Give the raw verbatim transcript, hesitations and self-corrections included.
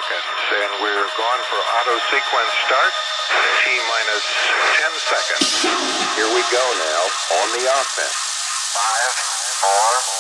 seconds, and we're gone for auto sequence start. T minus ten seconds. Here we go now on the offense. Five, four,